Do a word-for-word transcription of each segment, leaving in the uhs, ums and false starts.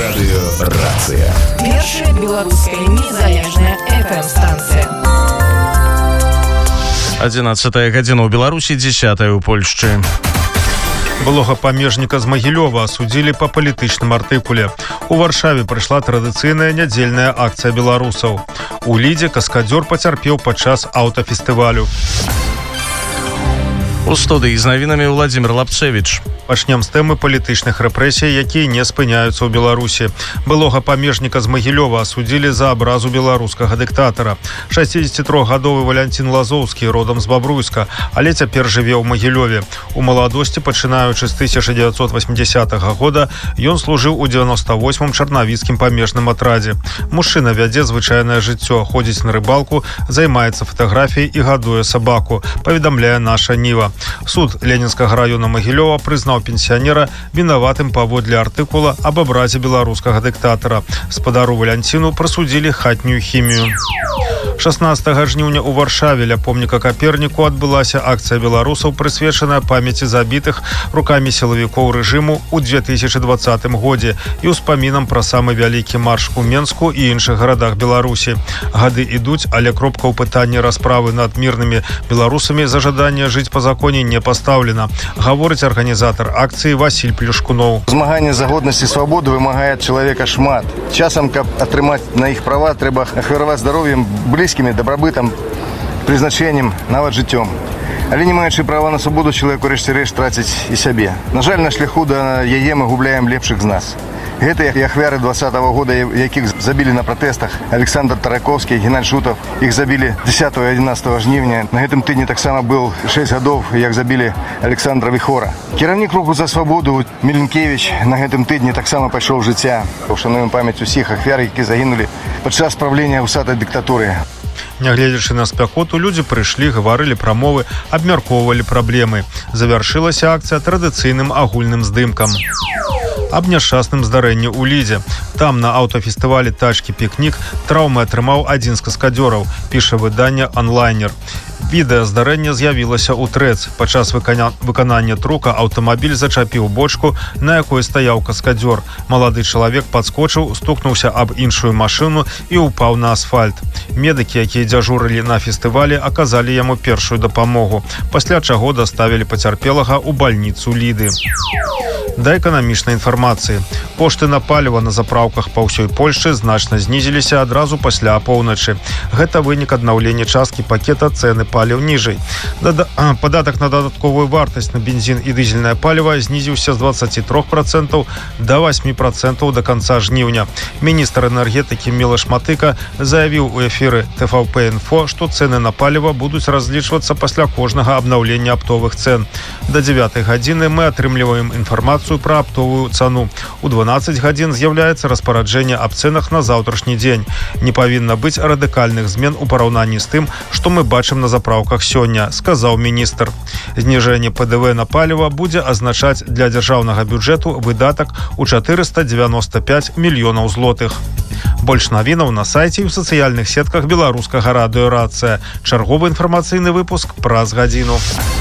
Радыёрацыя. Першая беларуская незалежная эф эм-станцыя. одиннадцатая гадзіна ў Беларусі, дзесятая ў Польшчы. Былога памежніка з Магілёва асудзілі па палітычным артыкуле. У Варшаве прайшла традыцыйная нядзельная акцыя беларусаў. У Лідзе каскадзёр пацярпеў падчас аўтафестывалю. У студыі з навінамі Владзімир Лапцевіч. Пачнем з тэмы палітычных рэпрэсій, якія не спыняюцца ў Беларусі. Былога памежніка з Магілёва асудзілі за абразу беларускага дыктатара. шасцідзесятитрохгадовы Валянцін Лазоўскі родам з Бабруйска, але цяпер жыве ў Магілёве. У маладосці, пачынаючы з тысяча дзевяцьсот васьмідзясятага года, ён служыў у дзевяноста восьмым чарнавіцкім памежным атрадзе. Мужчына вядзе звычайнае жыццё, ходзіць на рыбалку, займаецца фатаграфіяй і гадуе сабаку, паведамляе наша Ніва. Суд Ленінскага района Магілёва прызнаў пенсіянера вінаватым паводле артыкула аб абразе беларускага дыктатара. Спадару Валянціну прысудзілі хатнюю хімію. шаснаццатага жніўня ў Варшаве ля помніка Каперніку адбылася акцыя беларусаў, прысвечаная памяці забітых рукамі сілавікоў рэжыму ў две тысячы двадцатым годзе і ўспамінам пра самы вялікі марш у Менску і іншых гарадах Беларусі. Гады ідуць, але кропка ў пытанні расправы над мірнымі беларусамі за жаданне жыць па законе не пастаўлена, гаворыць арганізатар акцыі Васіль Плюшкуноў. Змаганне за годнасць і свабоду вымагае ад чалавека шмат. Часам, каб атрымаць на іх права, трэба ахвяраваць здароўем, блізкімі, дабрабытам, прызначэннем, нават жыццём. Але не маючы права на свабоду, чалавек урэшце рэшт траціць і сябе. На жаль, на шляху да яе мы губляем лепшых з нас. Гэта і ахвяры двадцатага года, якіх забілі на пратэстах Александр Тараковскі, Геннадзь Шутов. Іх забілі дзесятага і адзінаццатага жніўня. На гэтым тыдні таксама быў шэсць гадоў, як забілі Александра Віхора. Кіраўнік руху за свабоду Міленкевич на гэтым тыдні таксама пайшоў жыцця. Ушануем памяць усіх ахвяр, які загінулі падчас правлення ўсатай дыктатуры. Нягледзячы на спякоту, людзі прыйшлі, гаварылі прамовы, абмяркоўвалі праблемы. Завяршылася акцыя традыцыйным агульным здымкам. Аб няшчасным здарэнні ў Лідзе. Там на аўтафестывалі «Тачкі-пікнік» траўмы атрымаў адзін з каскадзёраў, піша выданне «Онлайнер». Відэа здарэння з'явілася ў Трэц. Падчас выкана... выканання трука аўтамабіль зачапіў бочку, на якой стаяў каскадзёр. Малады чалавек падскочыў, стукнуўся аб іншую машыну і ўпаў на асфальт. Медыкі, якія дзяжурылі на фестывалі, аказалі яму першую дапамогу, пасля чаго даставілі пацярпелага ў бальніцу Ліды. Да эканамічнай інфармацыі. Кошты на паліва на запраўках па ўсёй Польшчы значна знізіліся адразу пасля апоўначы. Гэта вынік аднаўлення часткі пакета цэны паліў ніжэй. Дада... Падатак на дадатковую вартасць на бензін і дызельнае паліва знізіўся з дваццаці трох працэнтаў да васьмі працэнтаў да канца жніўня. Міністр энергетыкі Мілаш Матыка заявіў у эфіры тэ вэ пэ-інфо, што цэны на паліва будуць разлічвацца пасля кожнага абнаўлення аптовых цэн. Да дзевятай гадзіны мы атрымліваем інфармацыю пра аптовую цану. У дванаццаць гадзін з'яўляецца распараджэнне аб цэнах на заўтрашні дзень. Не павінна быць радыкальных змен у параўнанні з тым, што мы бачым на запраўках сёння, сказаў міністр. Зніжэнне пэ дэ вэ на паліва будзе азначаць для дзяржаўнага бюджэту выдатак у чатырыста дзевяноста пяць мільёнаў злотых. Больш навінаў на сайце і ў сацыяльных сетках беларускага радыёрацыя. Чарговы інфармацыйны выпуск праз гадзіну.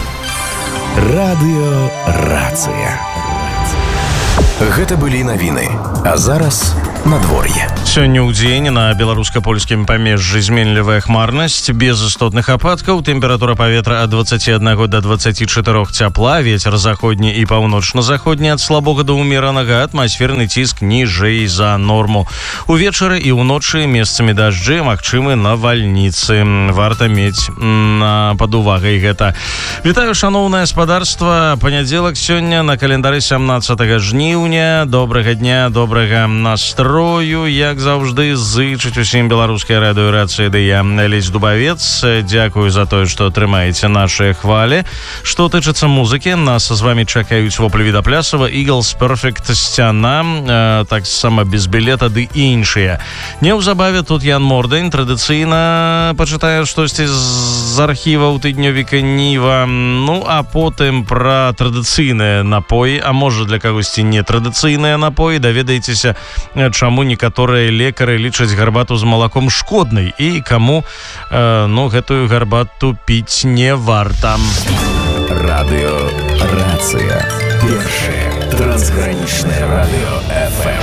Радыёрацыя. Гэта былі навіны. А зараз надвор'е. Сёння ў дзень на беларуска-польскім памежжы зменлівая хмарнасць, без істотных ападкаў, тэмпература паветра ад дваццаці аднаго да дваццаці чатырох цяпла, вецер заходні і паўночна-заходні ад слабога да ўмеранага, атмасферны ціск ніжэй за норму. Увечары і ўночы месцамі дажджы, магчымы навальніцы. Варта мець на пад увагай гэта. Вітаю, шаноўнае спадарства. Панядзелак сёння на календары сямнаццатага жніўня. Добрага дня, добрага настрою. Як заўжды, зычыць усім беларускай радыёрацыі, да я Алесь Дубавец. Дзякую за тое, што атрымаеце нашыя хвалі. Што тычыцца музыкі, нас з вамі чакаюць Вопль Відаплясова, Eagles, Perfect, Сцяна, э, таксама без білета ды іншыя. Неўзабаве тут Ян Мордень традыцыйна пачытае штосьці з архіваў тыднёвіка Ніва. Ну, а потым пра традыцыйныя напоі, а можа для кагосьці не традыцыйныя напоі, даведаецеся, чаму некаторыя лекары лічаць гарбату з малаком шкоднай і каму э, ну, гэтую гарбату піць не варта. Радыёрацыя. Першае трансгранічнае радыё эф эм.